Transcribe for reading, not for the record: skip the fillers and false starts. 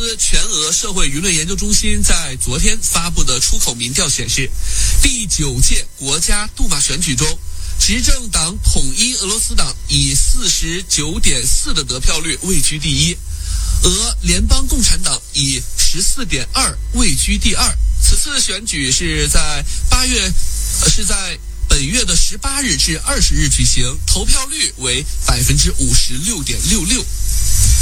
斯全俄社会舆论研究中心在昨天发布的出口民调显示，第9届国家杜马选举中，执政党统一俄罗斯党以49.4%的得票率位居第一，俄联邦共产党以14.2%位居第二。此次选举是在本月的18日至20日举行，投票率为56.66%。